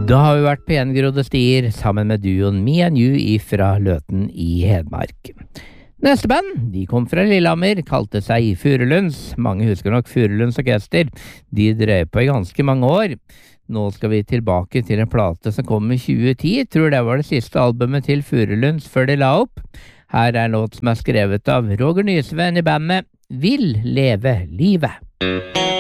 Da har vi vært på gjengrodde stier sammen med duoen Me and You ifra Løten i Hedmark. Neste band, de kom fra Lillehammer, kalte seg Furulunds. Mange husker nok Furulunds orkester. De drev på i ganske mange år. Nå skal vi tilbake til en plate som kom i 2010. Tror det var det siste albumet til Furulunds før de la opp. Her er en låt som er skrevet av Roger Nysveen i bandet Vil leve livet.